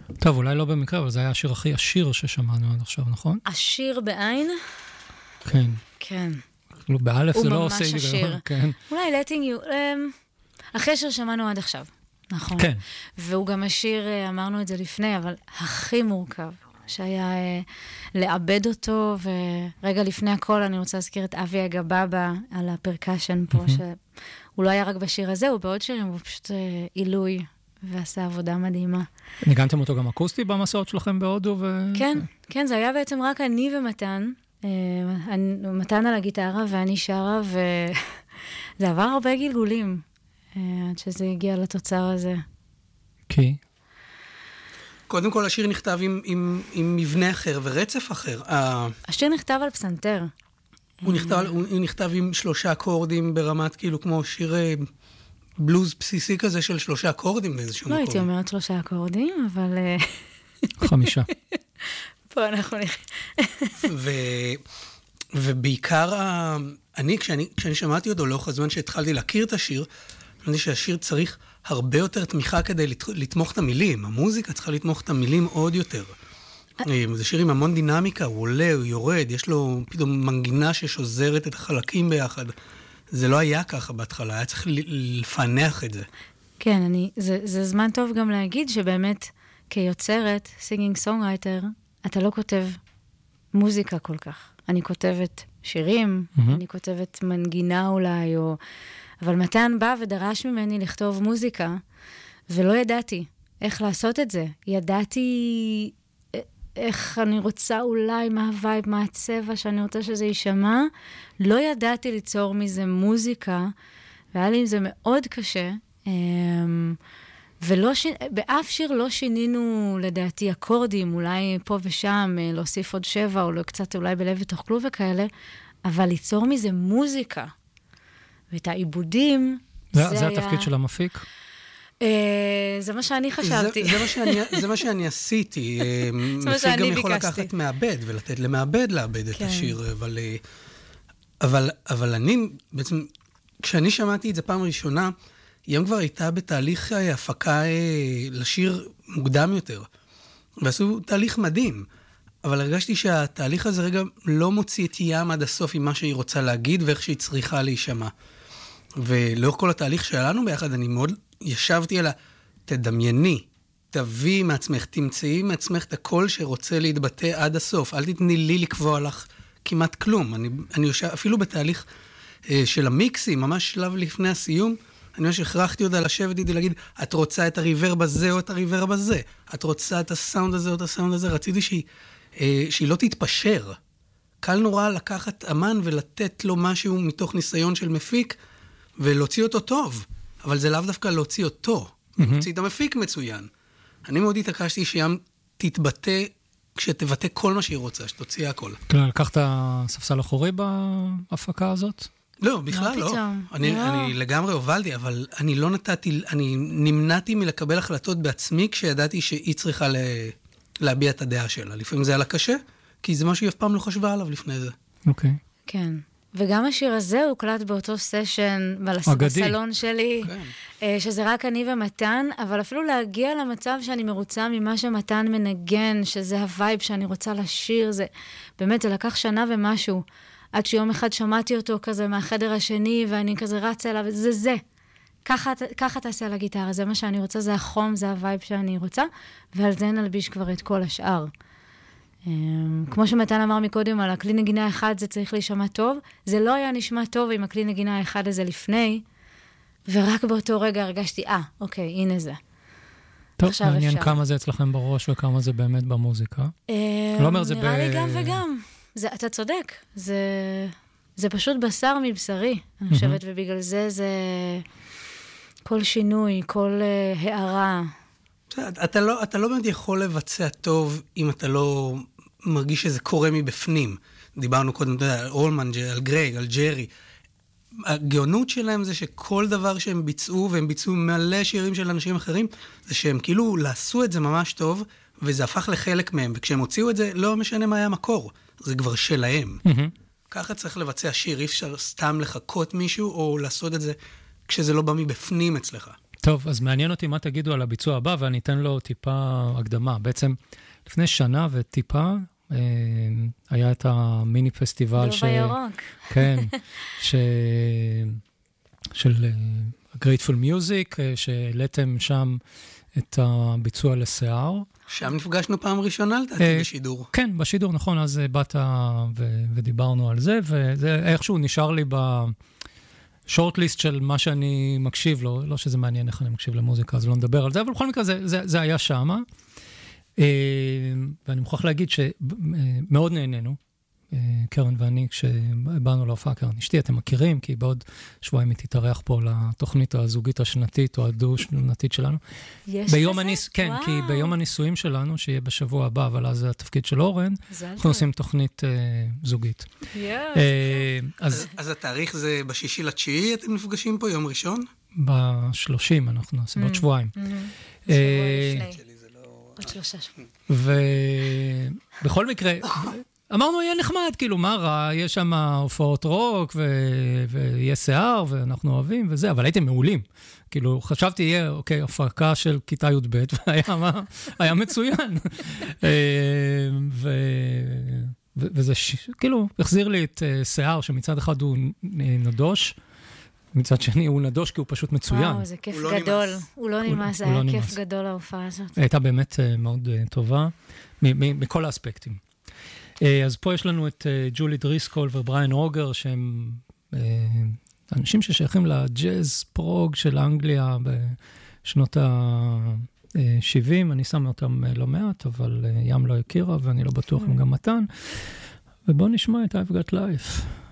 טוב, אולי לא במקרה, אבל זה היה השיר הכי עשיר ששמענו עד עכשיו, נכון? עשיר בעין? כן. כן. כאילו באלף זה לא הוא ממש עושה... עשיר. כן. אולי letting you... אחרי ששמענו עד עכשיו, נכון? כן. והוא גם השיר, אמרנו את זה לפני, אבל הכי מורכב, שהיה לאבד אותו, ורגע לפני הכל אני רוצה להזכיר את אבי הגבבה על הפרקשן פה, שהוא לא היה רק בשיר הזה, הוא בעוד שירים, הוא פשוט עילוי, ועשה עבודה מדהימה. ניגנתם אותו גם אקוסטי במסעות שלכם בהודו? כן, כן, זה היה בעצם רק אני ומתן, מתן על הגיטרה ואני שרה, וזה עבר הרבה גלגולים, עד שזה הגיע לתוצר הזה. כי? קודם כל, השיר נכתב עם מבנה אחר ורצף אחר. השיר נכתב על פסנתר. הוא נכתב עם 3 אקורדים ברמת, כאילו, כמו שיר בלוז בסיסי כזה של 3 אקורדים באיזשהו מקום. לא הייתי אומרת 3 אקורדים, אבל... 5. פה אנחנו ובעיקר, כשאני שמעתי אותו לאורך הזמן שהתחלתי להכיר את השיר, אמרתי שהשיר צריך הרבה יותר תמיכה כדי לתמוך את המילים. המוזיקה צריכה לתמוך את המילים עוד יותר. זה שיר עם המון דינמיקה, הוא עולה, הוא יורד, יש לו פתאום מנגינה ששוזרת את החלקים ביחד. זה לא היה ככה בהתחלה, היה צריך לפענח את זה. כן, זה זמן טוב גם להגיד שבאמת כיוצרת, singing songwriter, אתה לא כותב מוזיקה כל כך. אני כותבת שירים, אני כותבת מנגינה אולי, אבל מתן בא ודרש ממני לכתוב מוזיקה, ולא ידעתי איך לעשות את זה. ידעתי איך אני רוצה אולי, מה הווייב, מה הצבע שאני רוצה שזה יישמע. לא ידעתי ליצור מזה מוזיקה, והיה לי עם זה מאוד קשה. באף שיר לא שינינו לדעתי אקורדים, אולי פה ושם להוסיף עוד 7, או לא קצת אולי בלב ותאכלו וכאלה, אבל ליצור מזה מוזיקה. ואת העיבודים, זה התפקיד של המפיק? זה מה שאני חשבתי. זה מה שאני עשיתי. מפיק גם יכול לקחת מעבד, ולתת למעבד לעבד את השיר, אבל אני, בעצם, כשאני שמעתי את זה פעם ראשונה, ים כבר הייתה בתהליך הפקה לשיר מוקדם יותר, ועשו תהליך מדהים, אבל הרגשתי שהתהליך הזה רגע לא מוציא את ים עד הסוף עם מה שהיא רוצה להגיד, ואיך שהיא צריכה להישמע. ולאורך כל התהליך שלנו ביחד, אני מאוד ישבתי אליה, תדמייני, תביאי מעצמך, תמצאי מעצמך את הקול שרוצה להתבטא עד הסוף, אל תתני לי לקבוע לך כמעט כלום. אני יושב, אפילו בתהליך של המיקסים, ממש שלב לפני הסיום, אני ממש הכרחתי אותה לשבת איתי להגיד, את רוצה את הריברב הזה או את הריברב הזה? את רוצה את הסאונד הזה או את הסאונד הזה? רציתי שהיא לא תתפשר. קל נורא לקחת אמן ולתת לו משהו מתוך ניסיון של מפיק, ולהוציא אותו טוב. אבל זה לאו דווקא להוציא אותו. להוציא את המפיק מצוין. אני מאוד התעקשתי שים תתבטא, כשתבטא כל מה שהיא רוצה, שתוציא הכל. כלומר, לקחת ספסל אחורי בהפקה הזאת? לא, בכלל לא. אני לגמרי הובלתי, אבל אני נמנעתי מלקבל החלטות בעצמי, כשידעתי שהיא צריכה להביע את הדעה שלה. לפעמים זה היה לה קשה, כי זה משהו אף פעם לא חשבה עליו לפני זה. אוקיי. כן. וגם השיר הזה הוא קלט באותו סשן, בסלון שלי, שזה רק אני ומתן, אבל אפילו להגיע למצב שאני מרוצה ממה שמתן מנגן, שזה הווייב שאני רוצה לשיר, זה באמת, זה לקח שנה ומשהו, עד שיום אחד שמעתי אותו כזה מהחדר השני, ואני כזה רצה אליו, זה. ככה תעשה על הגיטרה, זה מה שאני רוצה, זה החום, זה הווייב שאני רוצה, ועל זה נלביש כבר את כל השאר. כמו שמתן אמר מקודם על הכלי נגינה אחד, זה צריך להישמע טוב, זה לא היה נשמע טוב עם הכלי נגינה האחד הזה לפני, ורק באותו רגע הרגשתי, אוקיי, הנה זה. טוב, מעניין כמה זה אצלכם בראש וכמה זה באמת במוזיקה. לא אומר זה נראה לי גם וגם. אתה צודק, זה פשוט בשר מבשרי, אני חושבת, ובגלל זה כל שינוי, כל הערה. אתה לא באמת יכול לבצע טוב אם אתה לא מרגיש שזה קורה מבפנים. דיברנו קודם, אתה יודע, על אולמן, על גרג, על ג'רי. הגאונות שלהם זה שכל דבר שהם ביצעו, והם ביצעו מלא שירים של אנשים אחרים, זה שהם כאילו לעשו את זה ממש טוב, וזה הפך לחלק מהם. וכשהם הוציאו את זה, לא משנה מה היה מקור. זה כבר שלהם. ככה צריך לבצע שיר, אי אפשר סתם לחכות מישהו, או לעשות את זה כשזה לא בא מבפנים אצלך. טוב, אז מעניין אותי מה תגידו על הביצוע הבא, ואני אתן לו טיפה הקדמה. בעצם, לפני שנה וטיפה, היה את המיני פסטיבל בירוק. כן, של Grateful Music, שהעליתם שם את הביצוע לשיער. שם נפגשנו פעם ראשונה, לדעתי, בשידור. כן, בשידור, נכון, אז באת ודיברנו על זה, וזה איכשהו נשאר לי בשורט-ליסט של מה שאני מקשיב לו, לא שזה מעניין איך אני מקשיב למוזיקה, אז לא נדבר על זה, אבל בכל מקרה זה היה שמה, ואני מוכרח להגיד שמאוד נהנינו, קרן ואני, כשבאנו להופעה, קרן אשתי, אתם מכירים, כי בעוד שבועיים היא תתארח פה לתוכנית הזוגית השנתית, או הדו-שנתית שלנו. יש כזה? כן, כי ביום הניסויים שלנו, שיהיה בשבוע הבא, אבל אז זה התפקיד של אורן, אנחנו עושים תוכנית זוגית. אז התאריך זה ב6/9, אתם נפגשים פה, יום ראשון? ב30 אנחנו נעשה, בעוד שבועיים. עוד 3 שבועות. ובכל מקרה, אמרנו, יהיה נחמד, כאילו, מה רע? יש שם הופעות רוק, ויהיה שיער, ואנחנו אוהבים, וזה, אבל הייתם מעולים. כאילו, חשבתי, יהיה, אוקיי, הפרקה של כיתה י"ב, והיה מצוין. וזה, כאילו, החזיר לי את שיער, שמצד אחד הוא נדוש, מצד שני הוא נדוש, כי הוא פשוט מצוין. וואו, זה כיף גדול. הוא לא נמאס, זה היה כיף גדול ההופעה הזאת. הייתה באמת מאוד טובה, מכל האספקטים. אז פה יש לנו את ג'ולי דריסקול ובריין רוגר, שהם אנשים ששייכים לג'אז פרוג של אנגליה בשנות ה-70. אני שם אותם לא מעט, אבל ים לא הכירה, ואני לא בטוח אם גם מתן. ובואו נשמע את I've Got Life.